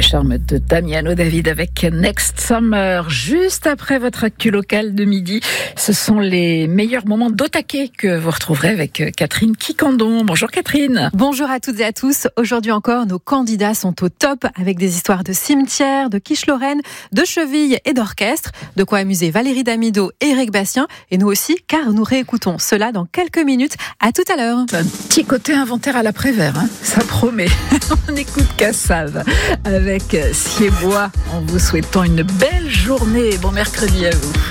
charme de Damiano David avec Next Summer. Juste après votre actu local de midi, ce sont les meilleurs moments d'Otake que vous retrouverez avec Catherine Quicandon. Bonjour Catherine. Bonjour à toutes et à tous. Aujourd'hui encore, nos candidats sont au top avec des histoires de cimetières, de quiche lorraine, de chevilles et d'orchestre. De quoi amuser Valérie Damido et Eric Bastien. Et nous aussi, car nous réécoutons cela dans quelques minutes. À tout à l'heure. Un petit côté inventaire à l'après-vert, hein, ça promet. On écoute Cassave avec Siebois en vous souhaitant une belle journée. Bon mercredi à vous.